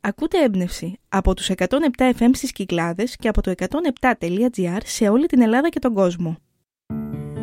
Ακούτε έμπνευση από τους 107 FM στις Κυκλάδες και από το 107.gr σε όλη την Ελλάδα και τον κόσμο.